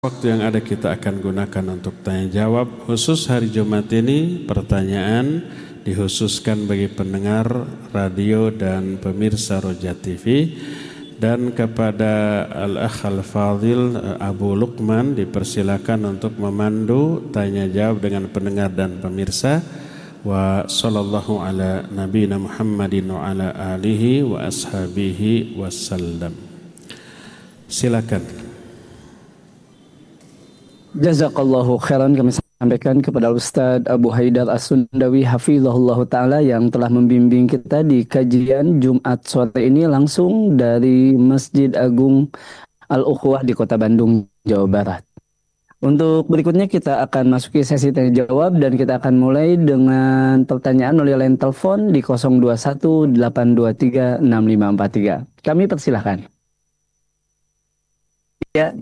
Waktu yang ada kita akan gunakan untuk tanya jawab. Khusus hari Jumat ini pertanyaan dikhususkan bagi pendengar radio dan pemirsa Roja TV. Dan kepada Al-Akh Al-Fadhil Abu Luqman dipersilakan untuk memandu tanya jawab dengan pendengar dan pemirsa. Wa sallallahu ala nabiyina Muhammadin wa ala alihi wa ashabihi wasallam. Silakan. Jazakallahu khairan, kami sampaikan kepada Ustadz Abu Haidar As-Sundawi hafizahullah ta'ala yang telah membimbing kita di kajian Jumat sore ini langsung dari Masjid Agung Al-Ukhwah di Kota Bandung, Jawa Barat. Untuk berikutnya kita akan masuki sesi tanya jawab dan kita akan mulai dengan pertanyaan oleh line telepon di 021 823 6543. Kami persilahkan. Ya.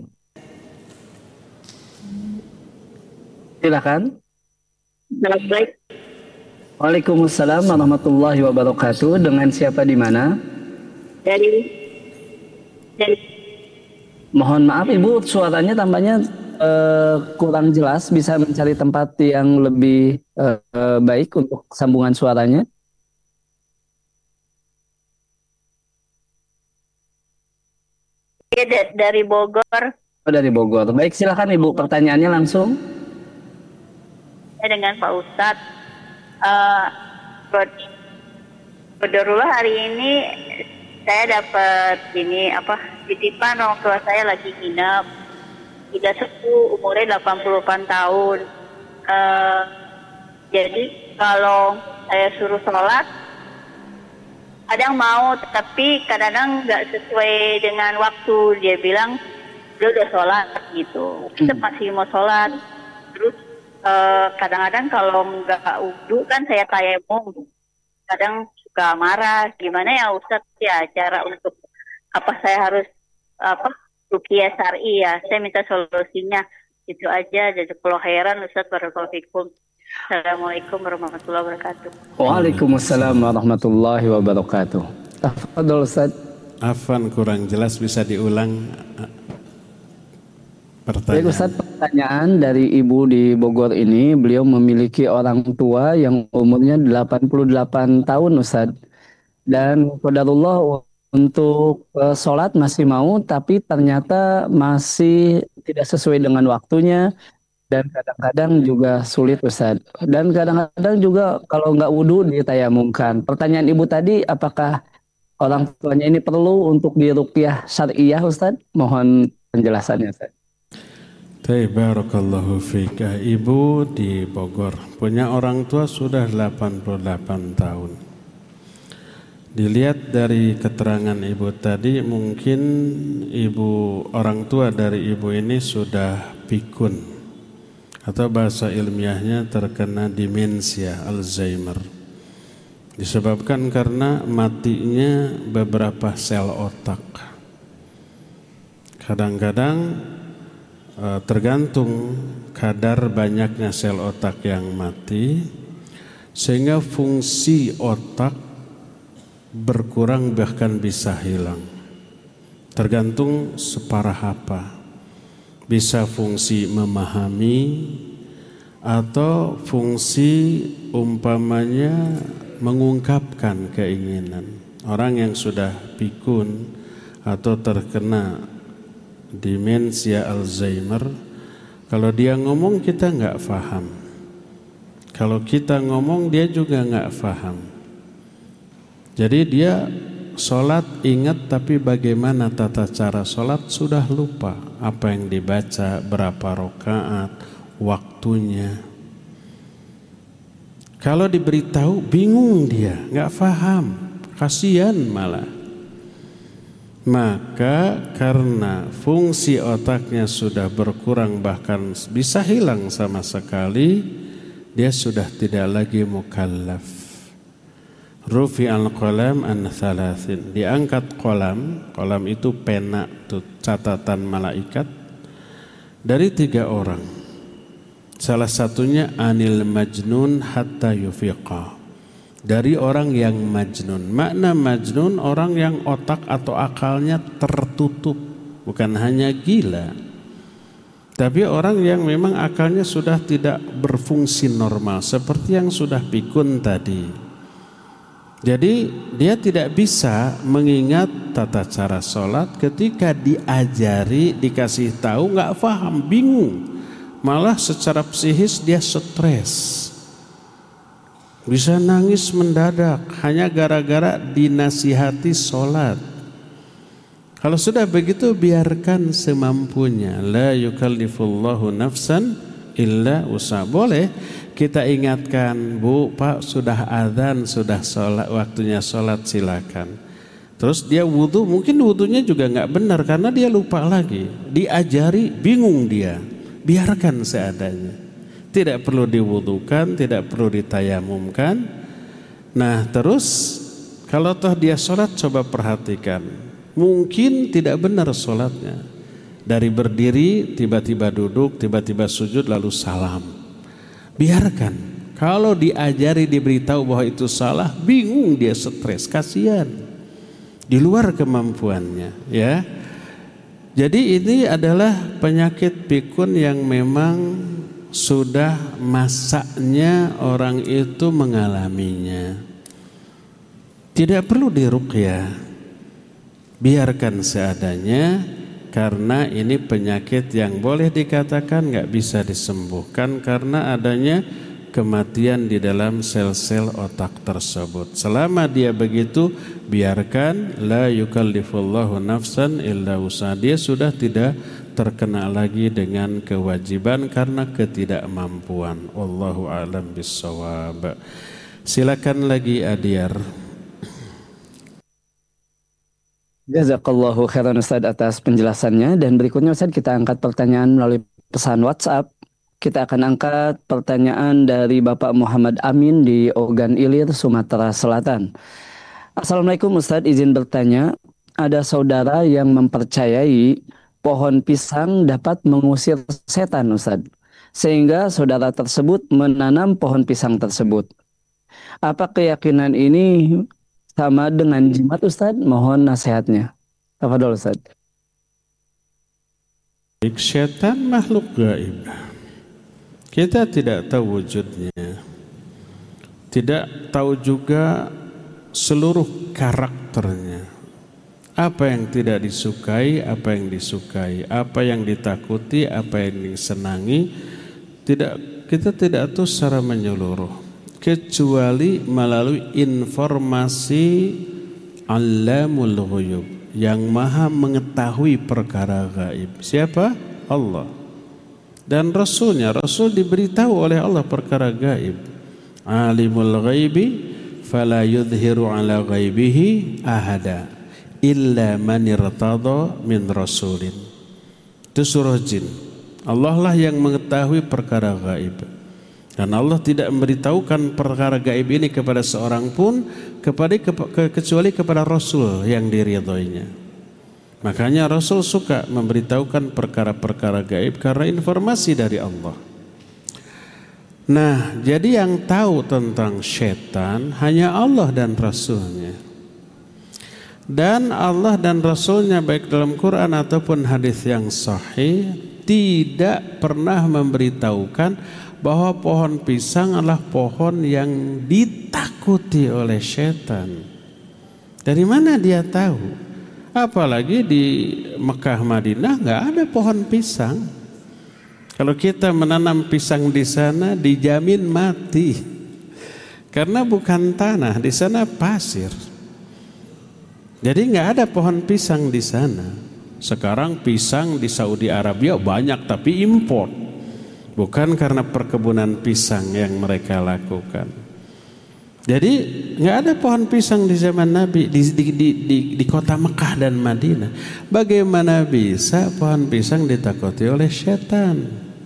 Silakan. Assalamualaikum. Waalaikumsalam warahmatullahi wabarakatuh. Dengan siapa di mana? Dari. Mohon maaf Ibu, suaranya tampaknya kurang jelas. Bisa mencari tempat yang lebih baik untuk sambungan suaranya. Dari Bogor. Oh, dari Bogor. Baik, silakan Ibu, pertanyaannya langsung. Dengan Pak Ustadz, Qadarullah hari ini saya dapat titipan orang tua saya lagi nginep, tidak sepuh, umurnya 88 tahun. Jadi kalau saya suruh sholat, kadang mau, tapi kadang-kadang nggak sesuai dengan waktu. Dia bilang dia udah sholat gitu, kita masih mau sholat. Terus kadang-kadang kalau nggak wudu kan saya tayamum, kadang suka marah. Gimana ya Ustadz ya cara untuk saya harus ruqyah syar'i ya? Saya minta solusinya. Itu aja. Jazakallahu khairan Ustadz, barakallahu fikum. Assalamualaikum warahmatullahi wabarakatuh. Waalaikumsalam warahmatullahi wabarakatuh. Tafadhol Ustadz. Afwan, kurang jelas, bisa diulang pertanyaan. Baik Ustadz, pertanyaan dari Ibu di Bogor ini, beliau memiliki orang tua yang umurnya 88 tahun Ustadz. Dan qadarullah untuk sholat masih mau, tapi ternyata masih tidak sesuai dengan waktunya. Dan kadang-kadang juga sulit Ustadz. Dan kadang-kadang juga kalau nggak wudhu ditayamumkan. Pertanyaan Ibu tadi, apakah orang tuanya ini perlu untuk diruqyah syariah Ustadz? Mohon penjelasannya Ustadz. Barakallahu fiik. Ibu di Bogor punya orang tua sudah 88 tahun. Dilihat dari keterangan ibu tadi, mungkin orang tua dari ibu ini sudah pikun, atau bahasa ilmiahnya terkena demensia Alzheimer. Disebabkan karena matinya beberapa sel otak. Kadang-kadang tergantung kadar banyaknya sel otak yang mati, sehingga fungsi otak berkurang bahkan bisa hilang. Tergantung separah apa. Bisa fungsi memahami atau fungsi umpamanya mengungkapkan keinginan. Orang yang sudah pikun atau terkena demensia Alzheimer, kalau dia ngomong kita nggak paham, kalau kita ngomong dia juga nggak paham. Jadi dia sholat ingat, tapi bagaimana tata cara sholat sudah lupa. Apa yang dibaca, berapa rakaat, waktunya. Kalau diberitahu bingung, dia nggak paham, kasihan malah. Maka karena fungsi otaknya sudah berkurang, bahkan bisa hilang sama sekali, dia sudah tidak lagi mukallaf. Rufi'al qalam an thalathin, diangkat qalam itu pena, itu catatan malaikat, dari 3 orang. Salah satunya anil majnun hatta yufiqa, dari orang yang majnun. Makna majnun orang yang otak atau akalnya tertutup, bukan hanya gila, Tapi orang yang memang akalnya sudah tidak berfungsi normal, seperti yang sudah pikun tadi. Jadi dia tidak bisa mengingat tata cara sholat ketika diajari, dikasih tahu nggak paham, bingung. Malah secara psikis dia stres. Bisa nangis mendadak hanya gara-gara dinasihati sholat. Kalau sudah begitu biarkan semampunya. La yukallifullahu nafsan illa usaha. Boleh kita ingatkan, Bu, Pak, sudah azan, sudah sholat, waktunya sholat, silakan. Terus dia wudu, mungkin wudunya juga nggak benar karena dia lupa lagi. Diajari, bingung dia. Biarkan seadanya. Tidak perlu diwudukan, tidak perlu ditayamumkan. Nah terus kalau toh dia sholat, coba perhatikan. Mungkin tidak benar sholatnya. Dari berdiri tiba-tiba duduk, tiba-tiba sujud lalu salam. Biarkan. Kalau diajari, diberitahu bahwa itu salah, bingung dia, stres, kasihan. Di luar kemampuannya, ya. Jadi ini adalah penyakit pikun yang memang sudah masanya orang itu mengalaminya. Tidak perlu diruqyah. Biarkan seadanya, karena ini penyakit yang boleh dikatakan nggak bisa disembuhkan karena adanya kematian di dalam sel-sel otak tersebut. Selama dia begitu, biarkan. La yukallifullahu nafsan illa usaha. Dia sudah tidak terkena lagi dengan kewajiban karena ketidakmampuan. Wallahu a'lam bissawab. Silakan lagi Adiar. Jazakallahu khairan Ustaz atas penjelasannya. Dan berikutnya Ustaz, kita angkat pertanyaan melalui pesan WhatsApp. Kita akan angkat pertanyaan dari Bapak Muhammad Amin di Ogan Ilir, Sumatera Selatan. Assalamualaikum Ustaz, izin bertanya. Ada saudara yang mempercayai pohon pisang dapat mengusir setan Ustaz, sehingga saudara tersebut menanam pohon pisang tersebut. Apa keyakinan ini sama dengan jimat Ustaz? Mohon nasihatnya. Tafadhol Ustaz. Setan makhluk gaib. Kita tidak tahu wujudnya. Tidak tahu juga seluruh karakternya. Apa yang tidak disukai, apa yang disukai, apa yang ditakuti, apa yang disenangi. Kita tidak tahu secara menyeluruh. Kecuali melalui informasi Allamul Ghuyub, yang maha mengetahui perkara gaib. Siapa? Allah. Dan Rasulnya. Rasul diberitahu oleh Allah perkara gaib. Alimul ghaibi fala yudhiru ala ghaibihi ahada illa man irtada min rasulin. Itu surah Jin. Allah lah yang mengetahui perkara gaib. Dan Allah tidak memberitahukan perkara gaib ini kepada seorang pun kecuali kepada Rasul yang diridhoinya. Makanya Rasul suka memberitahukan perkara-perkara gaib karena informasi dari Allah. Nah, jadi yang tahu tentang setan hanya Allah dan Rasulnya. Dan Allah dan Rasulnya baik dalam Quran ataupun hadis yang sahih tidak pernah memberitahukan bahwa pohon pisang adalah pohon yang ditakuti oleh setan. Dari mana dia tahu? Apalagi di Mekah Madinah nggak ada pohon pisang. Kalau kita menanam pisang di sana dijamin mati. Karena bukan tanah, di sana pasir. Jadi nggak ada pohon pisang di sana. Sekarang pisang di Saudi Arabia banyak tapi import. Bukan karena perkebunan pisang yang mereka lakukan. Jadi nggak ada pohon pisang di zaman Nabi di kota Mekah dan Madinah. Bagaimana bisa pohon pisang ditakuti oleh setan?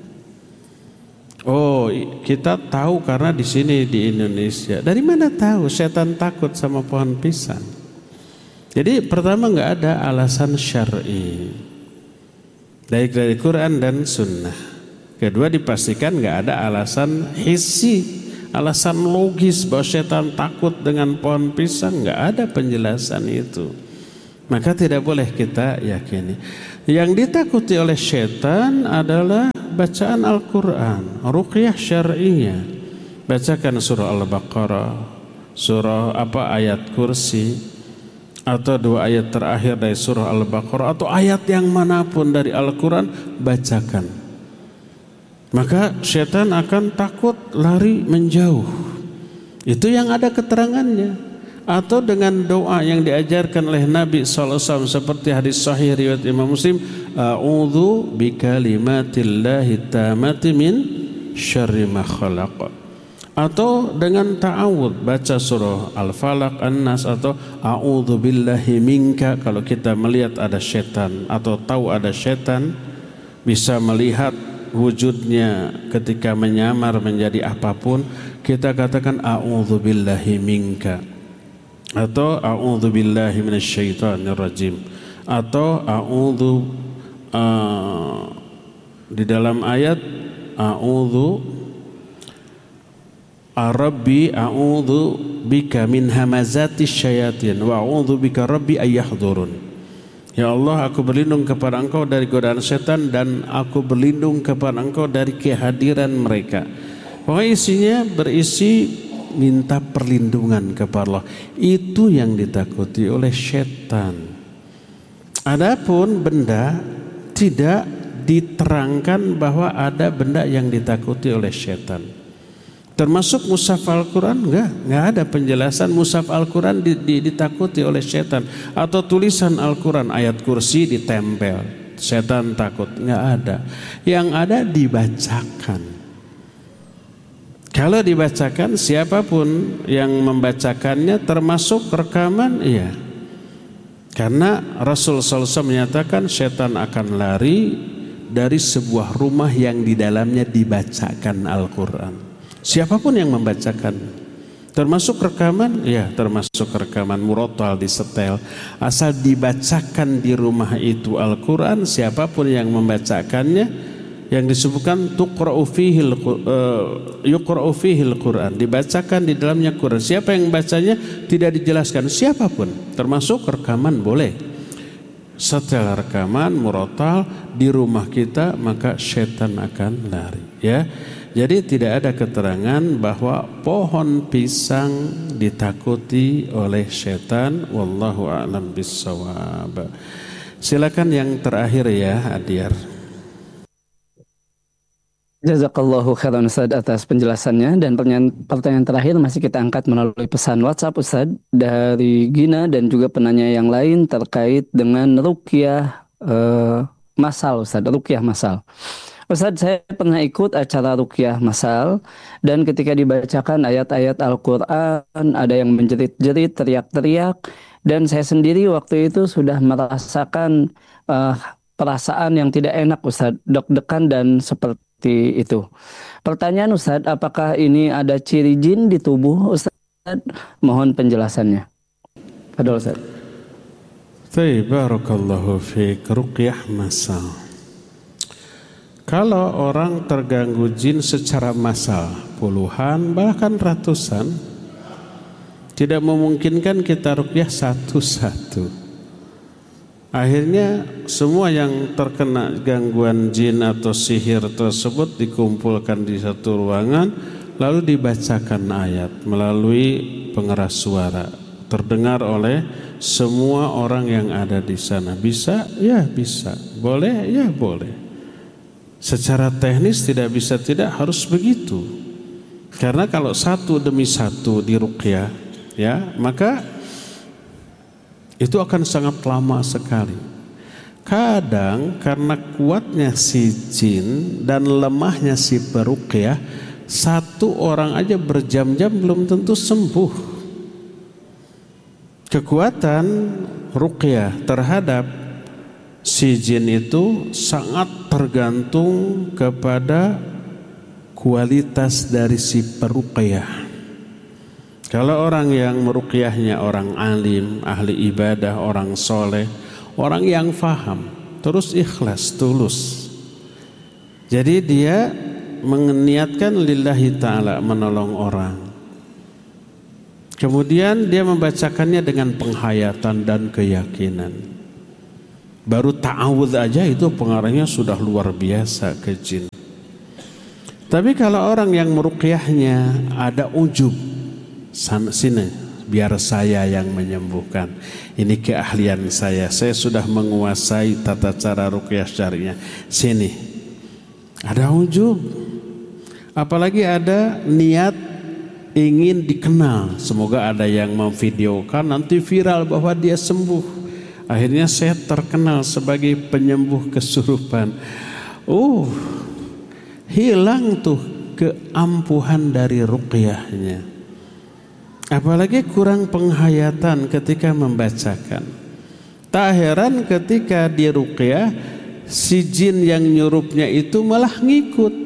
Oh, kita tahu karena di sini di Indonesia. Dari mana tahu setan takut sama pohon pisang? Jadi pertama nggak ada alasan syar'i, baik dari Quran dan Sunnah. Kedua, dipastikan nggak ada alasan hissi, alasan logis bahwa setan takut dengan pohon pisang. Nggak ada penjelasan itu. Maka tidak boleh kita yakini. Yang ditakuti oleh setan adalah bacaan Al-Quran, ruqyah syar'iyah. Bacakan surah Al-Baqarah, surah ayat kursi, atau 2 ayat terakhir dari surah Al-Baqarah, atau ayat yang manapun dari Al-Quran, bacakan. Maka setan akan takut, lari, menjauh. Itu yang ada keterangannya. Atau dengan doa yang diajarkan oleh Nabi SAW seperti hadis sahih riwayat Imam Muslim, a'udzu bikalimatillahi tammati min syarri ma khalaq. Atau dengan ta'awudz, baca surah Al-Falaq, An-Nas, atau a'udzu billahi minka. Kalau kita melihat ada setan atau tahu ada setan, bisa melihat wujudnya ketika menyamar menjadi apapun, kita katakan a'udzu billahi minka, atau a'udzu billahi minasyaitonir rajim, atau a'udzu di dalam ayat a'udzu Rabbi a'udzu bika min hamazatis syayatin wa a'udzu bika rabbi ayyahdurun. Ya Allah, aku berlindung kepada Engkau dari godaan setan, dan aku berlindung kepada Engkau dari kehadiran mereka. Pokoknya isinya berisi minta perlindungan kepada Allah. Itu yang ditakuti oleh setan. Adapun benda, tidak diterangkan bahwa ada benda yang ditakuti oleh setan. Termasuk mushaf Al-Quran, enggak ada penjelasan mushaf Al-Quran ditakuti oleh setan, atau tulisan Al-Quran ayat kursi ditempel, setan takut, enggak ada. Yang ada dibacakan. Kalau dibacakan, siapapun yang membacakannya termasuk rekaman, iya. Karena Rasul SAW menyatakan setan akan lari dari sebuah rumah yang di dalamnya dibacakan Al-Quran. Siapapun yang membacakan, termasuk rekaman, ya termasuk rekaman murotal, disetel, asal dibacakan di rumah itu Al-Quran, siapapun yang membacakannya, yang disebutkan yuqra'u fihil Quran, dibacakan di dalamnya Quran. Siapa yang bacanya tidak dijelaskan, siapapun, termasuk rekaman boleh. Setelah rekaman murotal di rumah kita, maka setan akan lari, ya. Jadi tidak ada keterangan bahwa pohon pisang ditakuti oleh setan. Wallahu a'lam bissawab. Silakan yang terakhir ya, Adyar. Jazakallahu khairan Ustaz atas penjelasannya, dan pertanyaan terakhir masih kita angkat melalui pesan WhatsApp Ustaz dari Gina dan juga penanya yang lain terkait dengan ruqyah masal Ustaz, ruqyah masal. Ustaz, saya pernah ikut acara ruqyah masal, dan ketika dibacakan ayat-ayat Al-Quran, ada yang menjerit-jerit, teriak-teriak, dan saya sendiri waktu itu sudah merasakan perasaan yang tidak enak Ustaz, deg-degan dan seperti itu. Pertanyaan Ustaz, apakah ini ada ciri jin di tubuh Ustaz? Mohon penjelasannya. Fadhol Ustaz. Barakallahu fiik. Ruqyah masal. Kalau orang terganggu jin secara massal, puluhan bahkan ratusan, tidak memungkinkan kita ruqyah satu-satu. Akhirnya semua yang terkena gangguan jin atau sihir tersebut dikumpulkan di satu ruangan, lalu dibacakan ayat melalui pengeras suara, terdengar oleh semua orang yang ada di sana. Bisa? Ya bisa. Boleh? Ya boleh. Secara teknis tidak bisa, tidak harus begitu. Karena kalau satu demi satu diruqyah, ya, maka itu akan sangat lama sekali. Kadang karena kuatnya si jin dan lemahnya si peruqyah, satu orang aja berjam-jam belum tentu sembuh. Kekuatan ruqyah terhadap si jin itu sangat tergantung kepada kualitas dari si peruqyah. Kalau orang yang meruqyahnya orang alim, ahli ibadah, orang soleh, orang yang faham, terus ikhlas, tulus, jadi dia meniatkan lillahi ta'ala, menolong orang. Kemudian dia membacakannya dengan penghayatan dan keyakinan. Baru ta'awudz aja itu pengaruhnya sudah luar biasa ke jin. Tapi kalau orang yang meruqyahnya ada ujub, sini biar saya yang menyembuhkan, ini keahlian saya sudah menguasai tata cara ruqyah syar'inya, sini. Ada ujub, apalagi ada niat ingin dikenal, semoga ada yang memvideokan nanti viral bahwa dia sembuh, akhirnya saya terkenal sebagai penyembuh kesurupan. Hilang tuh keampuhan dari ruqyahnya. Apalagi kurang penghayatan ketika membacakan. Tak heran ketika di ruqyah si jin yang nyurupnya itu malah ngikut.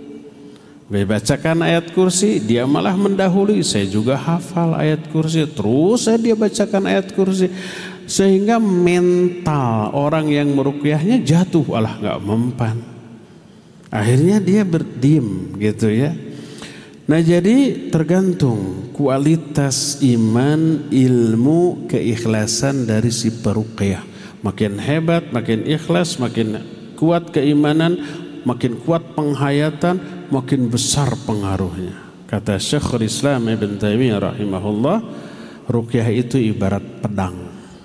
Bacakan ayat kursi, dia malah mendahului. Saya juga hafal ayat kursi, terus dia bacakan ayat kursi, sehingga mental orang yang meruqyahnya jatuh, nggak mempan. Akhirnya dia berdiam gitu ya. Nah jadi tergantung kualitas iman, ilmu, keikhlasan dari si peruqyah. Makin hebat, makin ikhlas, makin kuat keimanan, makin kuat penghayatan, makin besar pengaruhnya. Kata Syekhul Islam Ibn Taimiyah rahimahullah, ruqyah itu ibarat pedang.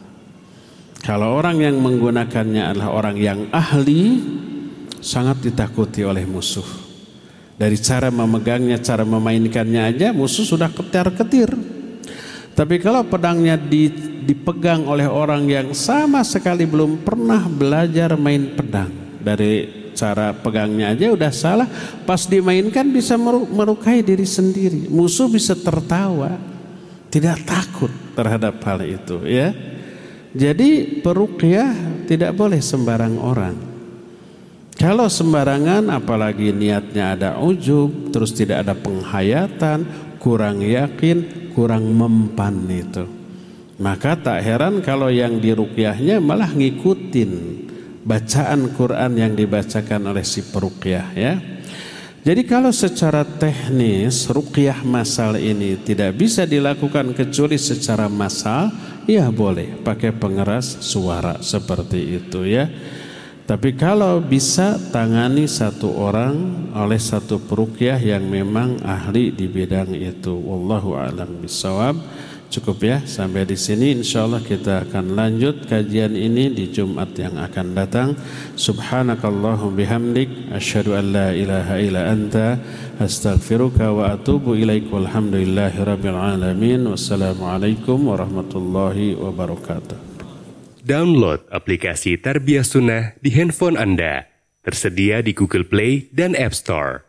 Kalau orang yang menggunakannya adalah orang yang ahli, sangat ditakuti oleh musuh. Dari cara memegangnya, cara memainkannya aja musuh sudah ketar-ketir. Tapi kalau pedangnya dipegang oleh orang yang sama sekali belum pernah belajar main pedang, dari cara pegangnya aja udah salah, pas dimainkan bisa melukai diri sendiri. Musuh bisa tertawa, tidak takut terhadap hal itu ya. Jadi peruqyah tidak boleh sembarang orang. Kalau sembarangan, apalagi niatnya ada ujub, terus tidak ada penghayatan, kurang yakin, kurang mempan itu, maka tak heran kalau yang diruqyahnya malah ngikutin bacaan Quran yang dibacakan oleh si peruqyah ya. Jadi kalau secara teknis ruqyah massal ini tidak bisa dilakukan kecuali secara massal, ya boleh pakai pengeras suara seperti itu ya. Tapi kalau bisa tangani satu orang oleh satu peruqyah yang memang ahli di bidang itu. Wallahu a'lam bishawab. Cukup ya sampai di sini. Insyaallah kita akan lanjut kajian ini di Jumat yang akan datang. Subhanakallahumma bihamdik asyhadu an la ilaha illa anta astaghfiruka wa atubu ilaik. Walhamdulillahirabbil alamin. Wassalamualaikum warahmatullahi wabarakatuh. Download aplikasi Tarbiyah Sunnah di handphone Anda. Tersedia di Google Play dan App Store.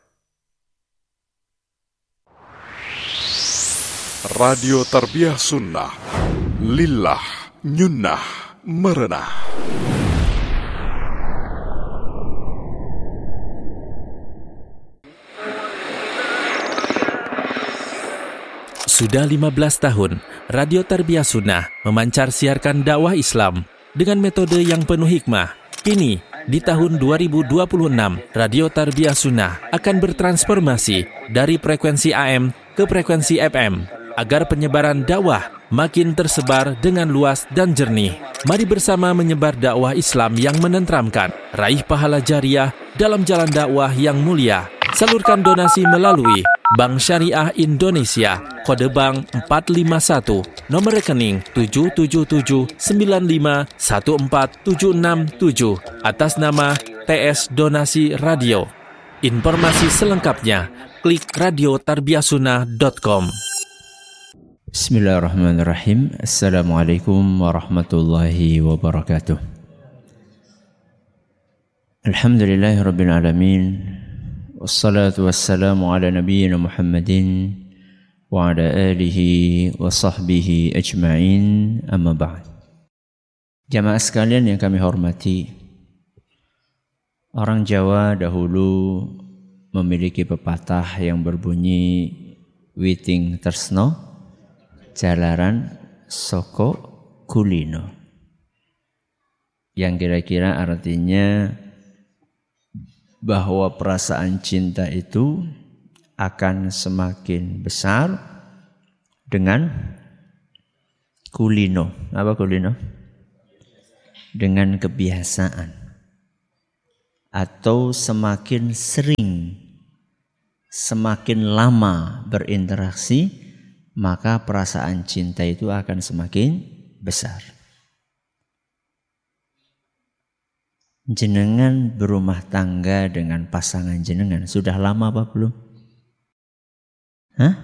Radio Tarbiyah Sunnah, lillah, nyunnah, merenah. Sudah 15 tahun, Radio Tarbiyah Sunnah memancar siarkan dakwah Islam dengan metode yang penuh hikmah. Kini, di tahun 2026, Radio Tarbiyah Sunnah akan bertransformasi dari frekuensi AM ke frekuensi FM agar penyebaran dakwah makin tersebar dengan luas dan jernih. Mari bersama menyebar dakwah Islam yang menenteramkan, raih pahala jariah dalam jalan dakwah yang mulia. Salurkan donasi melalui Bank Syariah Indonesia, kode bank 451, nomor rekening 77795147667 atas nama TS Donasi Radio. Informasi selengkapnya klik radiotarbiyahsunnah.com. Bismillahirrahmanirrahim. Assalamualaikum warahmatullahi wabarakatuh. Alhamdulillahirabbil alamin. Wassalatu wassalamu ala nabiyyina Muhammadin wa ala alihi wa sahbihi ajma'in, amma ba'd. Jamaah sekalian yang kami hormati, orang Jawa dahulu memiliki pepatah yang berbunyi witing tresno jalaran soko kulino, yang kira-kira artinya bahwa perasaan cinta itu akan semakin besar dengan kulino. Apa kulino? dengan kebiasaan atau semakin sering, semakin lama berinteraksi, maka perasaan cinta itu akan semakin besar. Jenengan berumah tangga dengan pasangan jenengan sudah lama apa belum? Hah?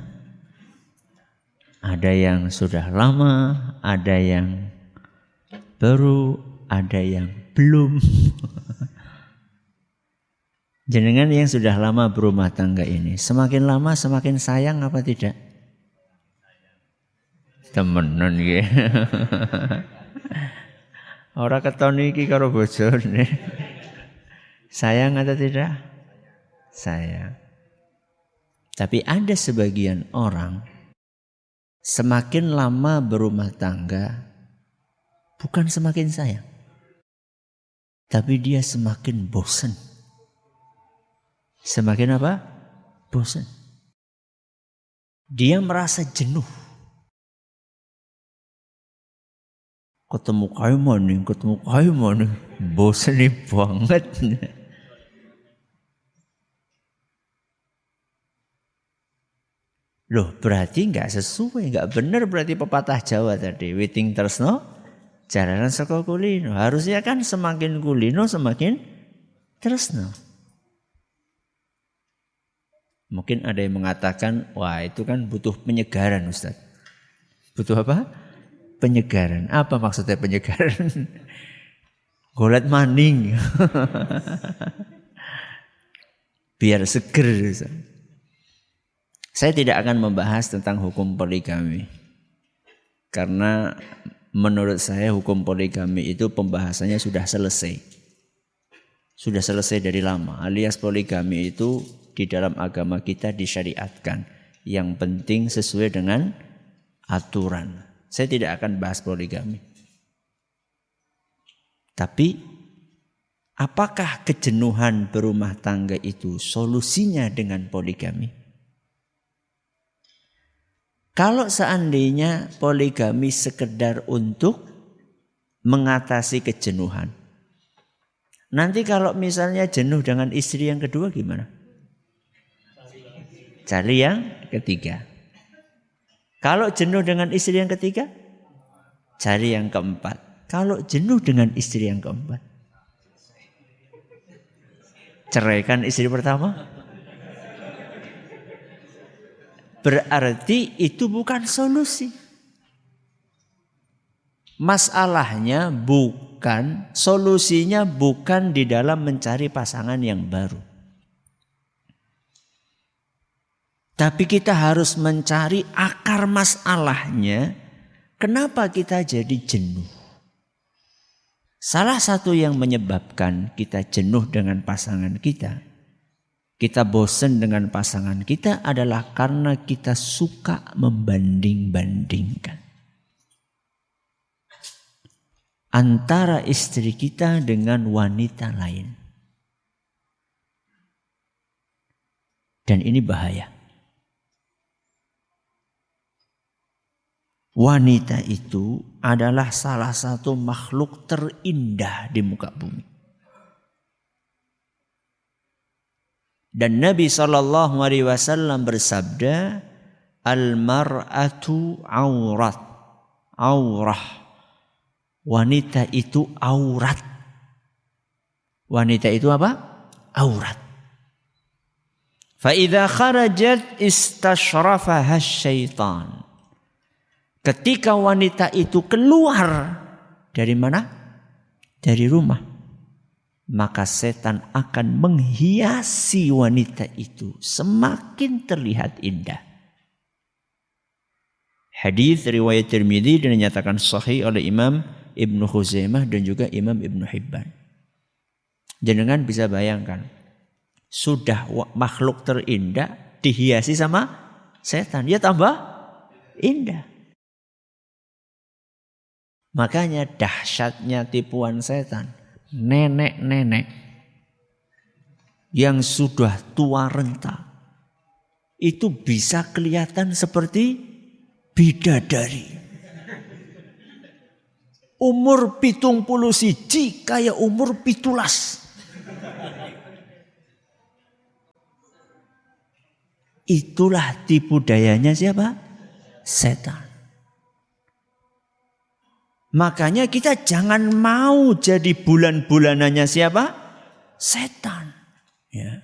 Ada yang sudah lama, ada yang baru, ada yang belum. Jenengan yang sudah lama berumah tangga ini, semakin lama semakin sayang apa tidak? Temenan ya. Ora keton iki karo bojone. Sayang atau tidak? Sayang. Tapi ada sebagian orang semakin lama berumah tangga bukan semakin sayang, tapi dia semakin bosan. Semakin apa? Bosan. Dia merasa jenuh. Ketemu kayu maning, bosan banget. Loh, berarti enggak sesuai, enggak benar berarti pepatah Jawa tadi. Witing tresno, jalanan saka kulino. Harusnya kan semakin kulino semakin tresno. Mungkin ada yang mengatakan, wah itu kan butuh penyegaran Ustaz. Butuh apa? Penyegaran. Apa maksudnya penyegaran? Golet maning. Biar seger Ustaz. Saya tidak akan membahas tentang hukum poligami. Karena menurut saya hukum poligami itu pembahasannya sudah selesai. Sudah selesai dari lama. Alias poligami itu di dalam agama kita disyariatkan. Yang penting sesuai dengan aturan. Saya tidak akan bahas poligami. Tapi apakah kejenuhan berumah tangga itu solusinya dengan poligami? Kalau seandainya poligami sekedar untuk mengatasi kejenuhan. Nanti kalau misalnya jenuh dengan istri yang kedua gimana? Cari yang ketiga. Kalau jenuh dengan istri yang ketiga, cari yang keempat. Kalau jenuh dengan istri yang keempat, ceraikan istri pertama. Berarti itu bukan solusi. Masalahnya bukan, solusinya bukan di dalam mencari pasangan yang baru. Tapi kita harus mencari akar masalahnya. Kenapa kita jadi jenuh? Salah satu yang menyebabkan kita jenuh dengan pasangan kita bosan dengan pasangan kita adalah karena kita suka membanding-bandingkan antara istri kita dengan wanita lain. Dan ini bahaya. Wanita itu adalah salah satu makhluk terindah di muka bumi. Dan Nabi SAW bersabda, al-mar'atu aurat. Aurah. Wanita itu aurat. Wanita itu apa? Aurat. Fa'idha kharajat istashrafaha syaitan. Ketika wanita itu keluar dari mana? Dari rumah. Maka setan akan menghiasi wanita itu semakin terlihat indah. Hadis riwayat Tirmidzi dan dinyatakan sahih oleh Imam Ibnu Khuzaimah dan juga Imam Ibnu Hibban. Jenengan bisa bayangkan, sudah makhluk terindah dihiasi sama setan, dia tambah indah. Makanya dahsyatnya tipuan setan. Nenek-nenek yang sudah tua renta itu bisa kelihatan seperti bidadari. Umur 71 kayak umur 17. Itulah tipu dayanya siapa? Setan. Makanya kita jangan mau jadi bulan-bulanannya siapa? Setan. Ya.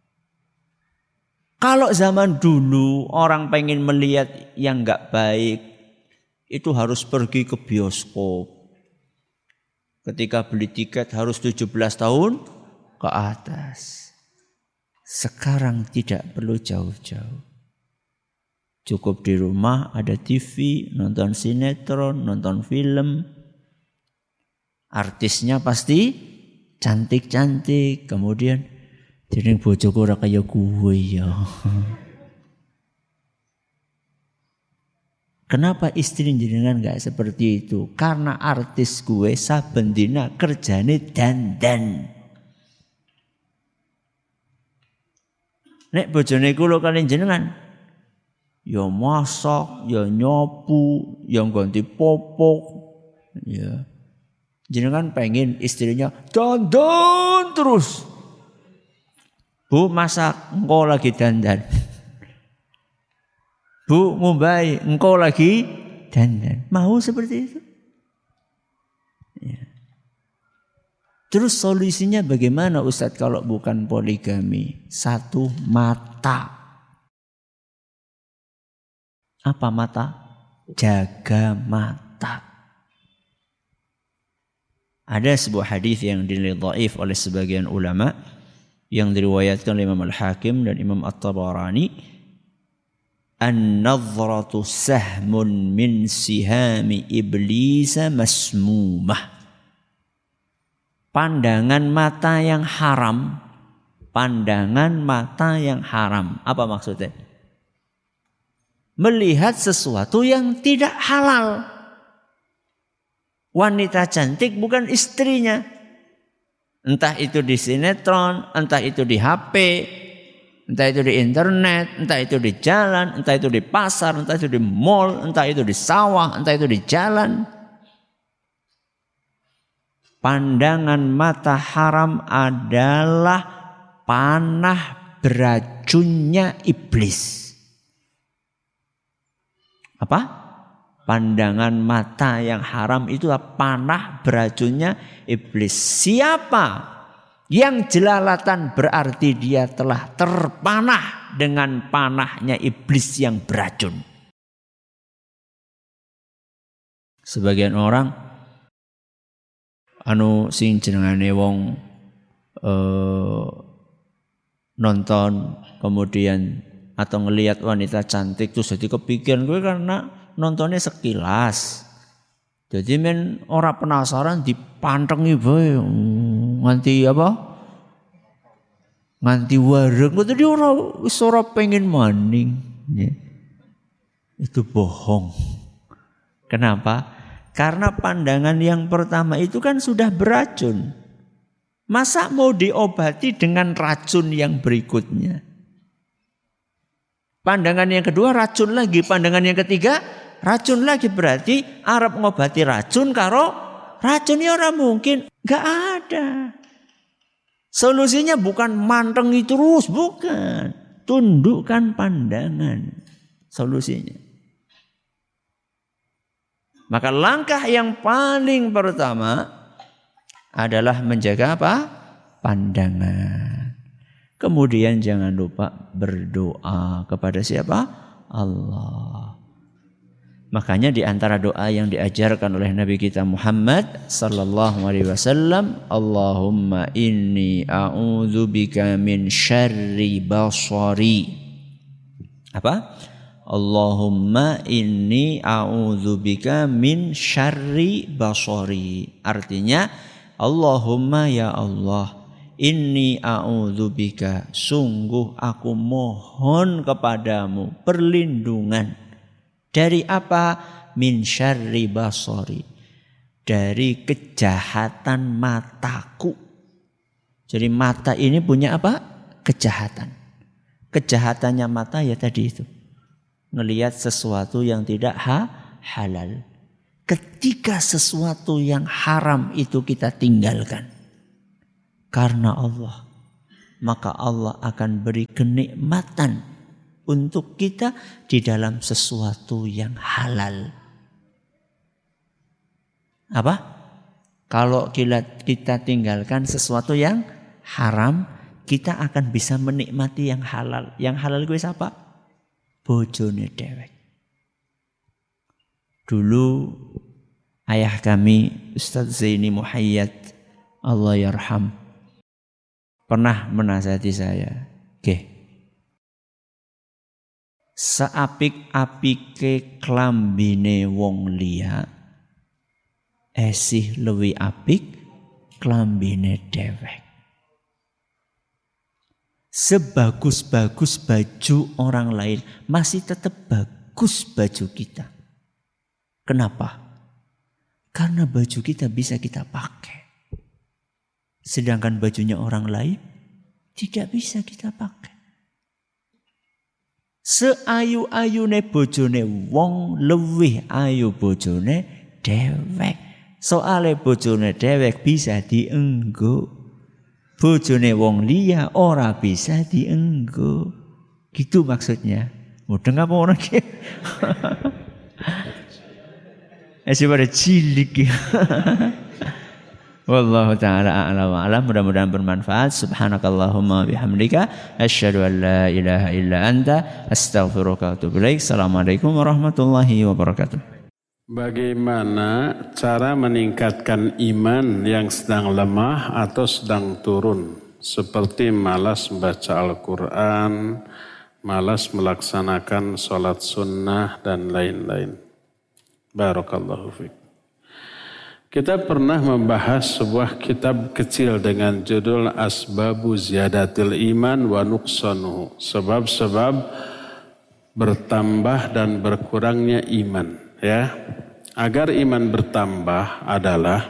Kalau zaman dulu orang pengen melihat yang enggak baik, itu harus pergi ke bioskop. Ketika beli tiket harus 17 tahun ke atas. Sekarang tidak perlu jauh-jauh. Cukup di rumah ada TV, nonton sinetron, nonton film. Artisnya pasti cantik-cantik. Kemudian jeneng bojoku ora kaya gue ya. Kenapa istri jenengan enggak seperti itu? Karena artis gue saben dina kerjane dandan. Nek bojone kula kalian jenengan ya masak, ya nyapu, ya ganti popok, ya. Jenengan pengen istrinya dandan terus. Bu masak, engkau lagi dandan. Bu ngumbai, engkau lagi dandan. Mau seperti itu? Ya. Terus solusinya bagaimana Ustadz kalau bukan poligami? 1 mata. Apa mata? Jaga mata. Ada sebuah hadis yang dinilai dhaif oleh sebagian ulama yang diriwayatkan oleh Imam Al-Hakim dan Imam At-Tabarani. An-nadhratu sahmun min sihami iblisa masmumah. Pandangan mata yang haram. Pandangan mata yang haram. Apa maksudnya? Melihat sesuatu yang tidak halal. Wanita cantik bukan istrinya. Entah itu di sinetron, entah itu di HP, entah itu di internet, entah itu di jalan, entah itu di pasar, entah itu di mall, entah itu di sawah, entah itu di jalan. Pandangan mata haram adalah panah beracunnya iblis. Apa? Pandangan mata yang haram itu panah beracunnya iblis. Siapa yang jelalatan berarti dia telah terpanah dengan panahnya iblis yang beracun. Sebagian orang sing jenengane wong nonton kemudian atau ngelihat wanita cantik terus jadi kepikiran gue karena nontonnya sekilas. Jadi men ora penasaran dipantengi bae nganti apa? Nganti wareng kok tadi ora pengen maning. Ya. Itu bohong. Kenapa? Karena pandangan yang pertama itu kan sudah beracun. Masa mau diobati dengan racun yang berikutnya? Pandangan yang kedua racun lagi. Pandangan yang ketiga racun lagi. Berarti Arab ngobati racun karo racun ya orang mungkin. Gak ada. Solusinya bukan mantengi terus. Bukan. Tundukkan pandangan. Solusinya. Maka langkah yang paling pertama adalah menjaga apa? Pandangan. Kemudian jangan lupa berdoa kepada siapa? Allah. Makanya di antara doa yang diajarkan oleh Nabi kita Muhammad sallallahu alaihi wasallam, Allahumma inni a'udzubika min syarri basari. Apa? Allahumma inni a'udzubika min syarri basari. Artinya Allahumma ya Allah, inni a'udzubika, sungguh aku mohon kepadamu perlindungan dari apa? Min syarri basari, dari kejahatan mataku. Jadi mata ini punya apa? Kejahatan. Kejahatannya mata ya tadi itu. Ngelihat sesuatu yang tidak halal. ketika sesuatu yang haram itu kita tinggalkan karena Allah, maka Allah akan beri kenikmatan untuk kita di dalam sesuatu yang halal. Apa? Kalau kita tinggalkan sesuatu yang haram, kita akan bisa menikmati yang halal. Yang halal gue siapa? Bojone dewek. Dulu ayah kami Ustadz Zaini Muhayyad, Allah yarham, pernah menasihati saya, seapik-apike klambine wong liya, esih luwih apik klambine dewek. Sebagus-bagus baju orang lain, masih tetap bagus baju kita. Kenapa? Karena baju kita bisa kita pakai. Sedangkan bajunya orang lain tidak bisa kita pakai. Seayu-ayune bojone wong luwih ayu bojone dewek. Soale bojone dewek bisa dienggo. Bojone wong liya ora bisa dienggo. Gitu maksudnya. Mudeng apa orang ki? Pada cilik ya. Wallahu ta'ala a'lam wa a'lam. Mudah-mudahan bermanfaat. Subhanakallahumma bihamdika asyhadu an la ilaha illa anta astaghfiruka wa atubu ilaik. Assalamualaikum warahmatullahi wabarakatuh. Bagaimana cara meningkatkan iman yang sedang lemah atau sedang turun, seperti malas membaca Al-Quran, malas melaksanakan sholat sunnah dan lain-lain. Barakallahu fiik. Kita pernah membahas sebuah kitab kecil dengan judul Asbabu Ziyadatil Iman wa Nuqsanuhu. Sebab-sebab bertambah dan berkurangnya iman. Ya, agar iman bertambah adalah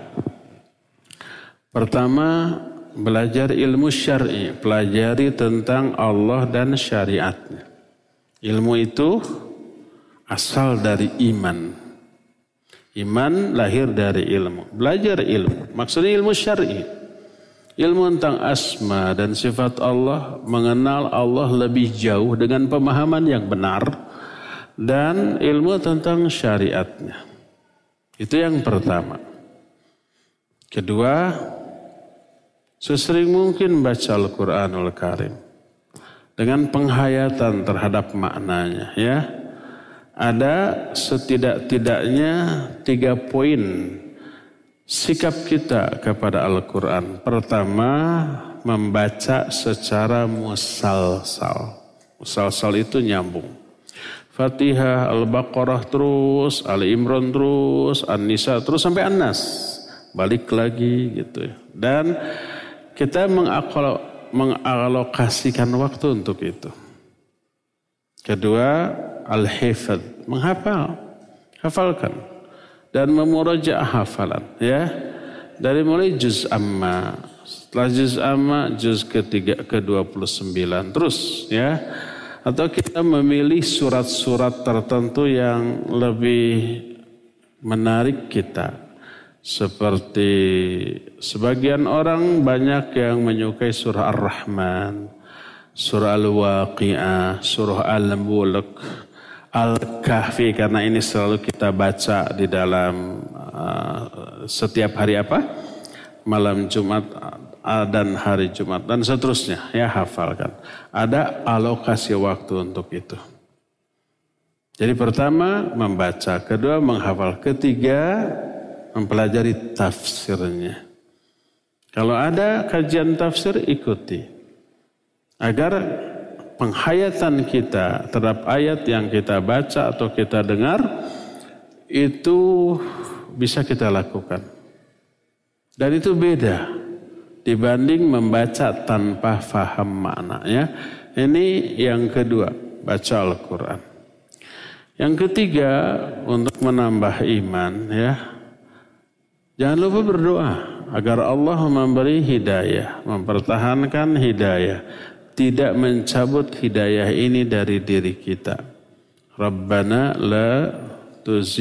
pertama, belajar ilmu syar'i, pelajari tentang Allah dan syariatnya. Ilmu itu asal dari iman. Iman lahir dari ilmu. Belajar ilmu, maksudnya ilmu syar'i. Ilmu tentang asma dan sifat Allah, mengenal Allah lebih jauh dengan pemahaman yang benar, dan ilmu tentang syariatnya. Itu yang pertama. Kedua, sesering mungkin baca Al-Quranul Karim dengan penghayatan terhadap maknanya, ya. Ada setidak-tidaknya 3 poin sikap kita kepada Al-Quran. Pertama, membaca secara musalsal. Musalsal itu nyambung. Fatihah, Al-Baqarah terus, Ali Imran terus, An-Nisa terus sampai An-Nas. Balik lagi gitu ya. Dan kita mengalokasikan waktu untuk itu. Kedua, al-hifadz, menghafal, hafalkan dan memurajaah hafalan, ya. Dari mulai juz amma, setelah juz amma juz ke-29 terus, ya. Atau kita memilih surat-surat tertentu yang lebih menarik kita. Seperti sebagian orang banyak yang menyukai surah Ar-Rahman, surah Al-Waqi'ah, surah Al-Mulk, Al-Kahfi, karena ini selalu kita baca di dalam setiap hari apa? Malam Jumat dan hari Jumat dan seterusnya, ya, hafalkan. Ada alokasi waktu untuk itu. Jadi pertama membaca, kedua menghafal, ketiga mempelajari tafsirnya. Kalau ada kajian tafsir ikuti. Agar penghayatan kita terhadap ayat yang kita baca atau kita dengar itu bisa kita lakukan. Dan itu beda dibanding membaca tanpa faham maknanya. Ini yang kedua, baca Al-Quran. Yang ketiga, untuk menambah iman, ya, jangan lupa berdoa agar Allah memberi hidayah, mempertahankan hidayah, tidak mencabut hidayah ini dari diri kita. Rabbana la tuzigh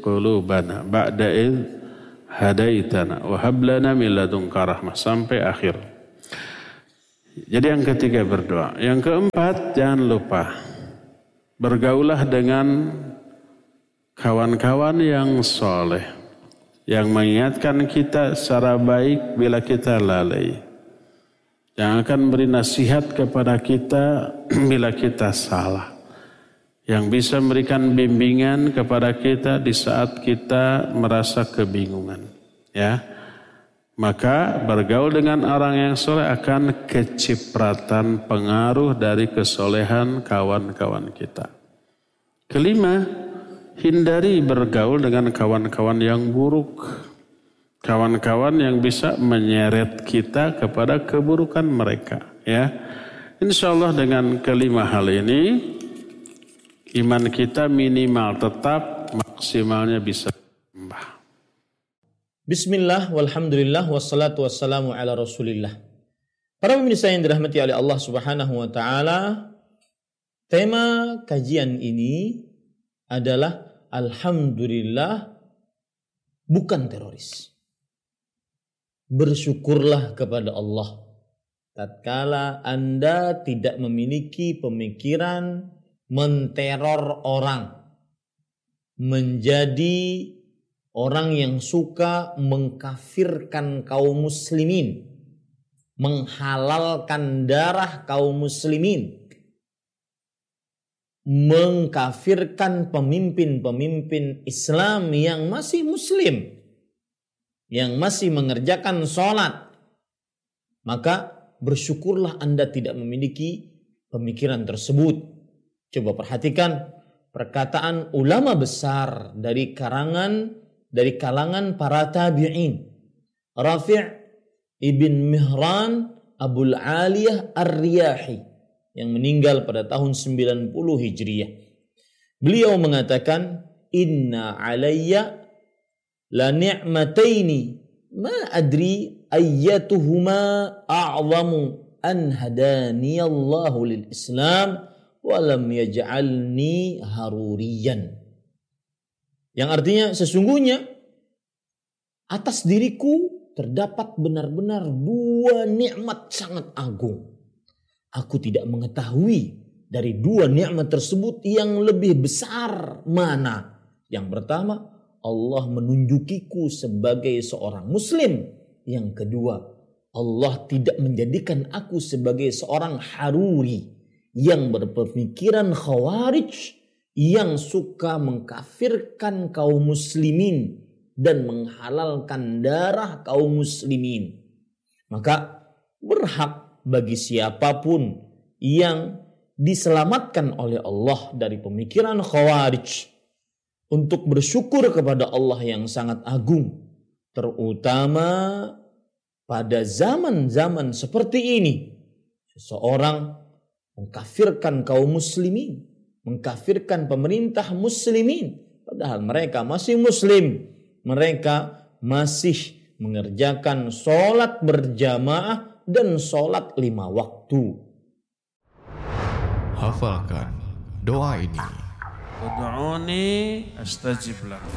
qulubana ba'da id hadaitana wa hab lana min ladunka rahmah sampai akhir. Jadi yang ketiga berdoa. Yang keempat, jangan lupa bergaulah dengan kawan-kawan yang soleh, yang mengingatkan kita secara baik bila kita lalai, yang akan beri nasihat kepada kita bila kita salah, yang bisa memberikan bimbingan kepada kita di saat kita merasa kebingungan. Ya, maka bergaul dengan orang yang soleh akan kecipratan pengaruh dari kesolehan kawan-kawan kita. Kelima, hindari bergaul dengan kawan-kawan yang buruk. Kawan-kawan yang bisa menyeret kita kepada keburukan mereka. Ya, insyaallah dengan kelima hal ini, iman kita minimal tetap, maksimalnya bisa bertambah. Bismillah, walhamdulillah, wassalatu wassalamu ala rasulillah. Para pemirsa yang dirahmati oleh Allah subhanahu wa ta'ala, tema kajian ini adalah alhamdulillah bukan teroris. Bersyukurlah kepada Allah tatkala Anda tidak memiliki pemikiran menteror orang, menjadi orang yang suka mengkafirkan kaum muslimin, menghalalkan darah kaum muslimin, mengkafirkan pemimpin-pemimpin Islam yang masih muslim, yang masih mengerjakan sholat. Maka bersyukurlah Anda tidak memiliki pemikiran tersebut. Coba perhatikan perkataan ulama besar dari kalangan para tabi'in. Rafi' ibn Mihran Abul Aliyah Ar-Riyahi yang meninggal pada tahun 90 Hijriyah. Beliau mengatakan, inna alayya la ni'mataini ma adri ayyatuhuma a'zamu an hadaniyallahu lil Islam wa lam yaj'alni haruriyan. Yang artinya sesungguhnya atas diriku terdapat benar-benar dua nikmat sangat agung. Aku tidak mengetahui dari dua nikmat tersebut yang lebih besar mana. Yang pertama, Allah menunjukiku sebagai seorang muslim. Yang kedua, Allah tidak menjadikan aku sebagai seorang haruri yang berpemikiran khawarij, yang suka mengkafirkan kaum muslimin dan menghalalkan darah kaum muslimin. Maka berhak bagi siapapun yang diselamatkan oleh Allah dari pemikiran khawarij untuk bersyukur kepada Allah yang sangat agung, terutama pada zaman-zaman seperti ini. Seseorang mengkafirkan kaum muslimin, mengkafirkan pemerintah muslimin, padahal mereka masih muslim, mereka masih mengerjakan sholat berjamaah dan sholat 5 waktu. Hafalkan doa ini. Ud'uni astajib lakum.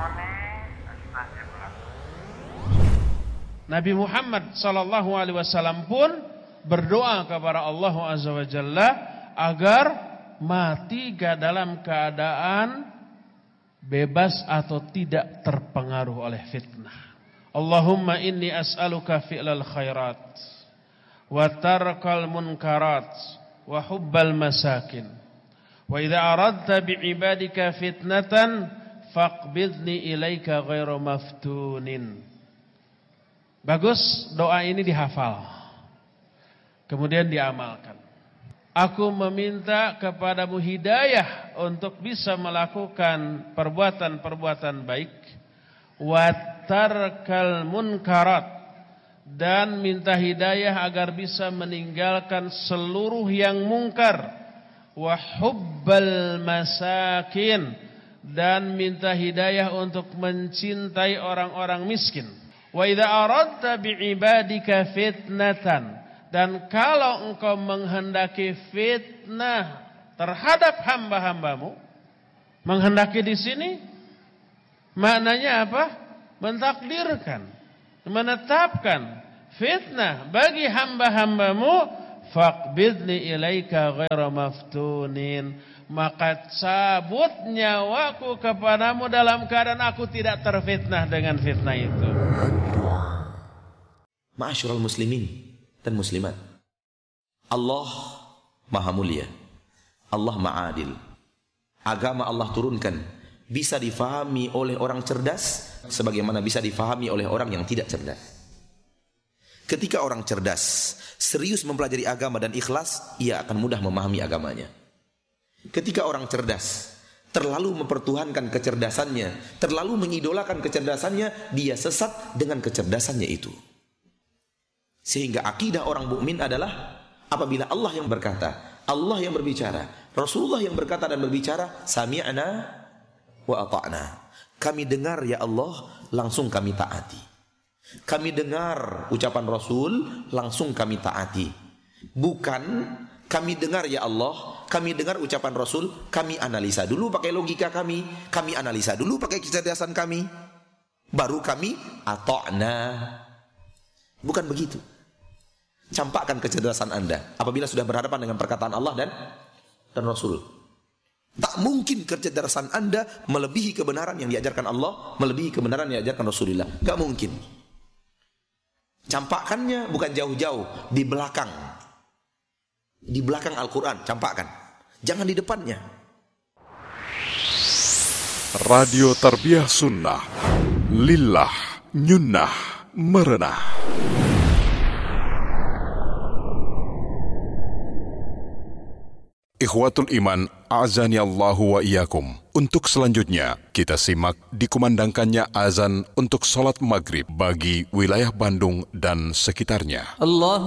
Nabi Muhammad sallallahu alaihi wasallam pun berdoa kepada Allah Azza wa Jalla agar mati dalam keadaan bebas atau tidak terpengaruh oleh fitnah. Allahumma inni as'aluka fi'lal khairat wa tarkal munkarat wa hubbal masakin. Wa idza aradta bi'ibadika fitnatan faqbidni ilaika ghairu maftunin. Bagus, doa ini dihafal. Kemudian diamalkan. Aku meminta kepadamu hidayah untuk bisa melakukan perbuatan-perbuatan baik. Wa tarkal munkarat, dan minta hidayah agar bisa meninggalkan seluruh yang mungkar. Wa hubbal masakin, dan minta hidayah untuk mencintai orang-orang miskin. Wa idza aradta bi'ibadika fitnatan, dan kalau engkau menghendaki fitnah terhadap hamba-hambamu, menghendaki di sini Maknanya apa? Mentakdirkan, menetapkan fitnah bagi hamba-hambamu. Faqbidni ilaika ghaira maftunin, maka cabut nyawaku kepadamu dalam keadaan aku tidak terfitnah dengan fitnah itu. Ma'asyiral muslimin dan muslimat, Allah Maha Mulia, Allah Maha Adil. Agama Allah turunkan bisa difahami oleh orang cerdas sebagaimana bisa difahami oleh orang yang tidak cerdas. Ketika orang cerdas serius mempelajari agama dan ikhlas, ia akan mudah memahami agamanya. Ketika orang cerdas terlalu mempertuhankan kecerdasannya, terlalu mengidolakan kecerdasannya, dia sesat dengan kecerdasannya itu. Sehingga akidah orang mukmin adalah apabila Allah yang berkata, Allah yang berbicara, Rasulullah yang berkata dan berbicara, sami'na wa ata'na. Kami dengar ya Allah, langsung kami taati. Kami dengar ucapan Rasul, langsung kami taati. Bukan kami dengar ya Allah, kami dengar ucapan Rasul, kami analisa dulu pakai logika kami analisa dulu pakai kecerdasan kami, baru kami ata'na. Bukan begitu. Campakkan kecerdasan Anda apabila sudah berhadapan dengan perkataan Allah dan Rasul. Tak mungkin kecerdasan Anda melebihi kebenaran yang diajarkan Allah, melebihi kebenaran yang diajarkan Rasulullah. Gak mungkin. Campakkannya bukan jauh-jauh, di belakang. Di belakang Al-Quran, campakkan. Jangan di depannya. Radio Tarbiyah Sunnah, lillah, nyunnah, merenah. Ikhwatul Iman, a'azani Allahu wa iyyakum. Untuk selanjutnya, kita simak dikumandangkannya azan untuk sholat maghrib bagi wilayah Bandung dan sekitarnya.